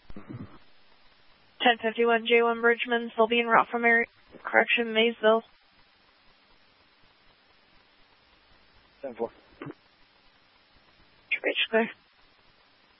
1051 J1 Bridgman, still being route from correction, Maysville. 10-4. Reach clear.